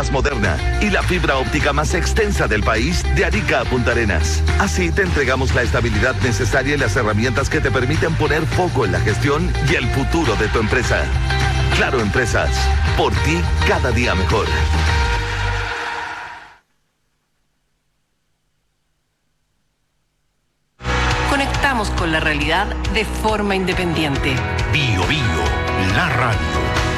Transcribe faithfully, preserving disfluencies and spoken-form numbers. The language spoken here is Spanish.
más moderna y la fibra óptica más extensa del país de Arica a Punta Arenas. Así te entregamos la estabilidad necesaria y las herramientas que te permiten poner foco en la gestión y el futuro de tu empresa. Claro Empresas, por ti cada día mejor. Conectamos con la realidad de forma independiente. Bio Bio, la radio.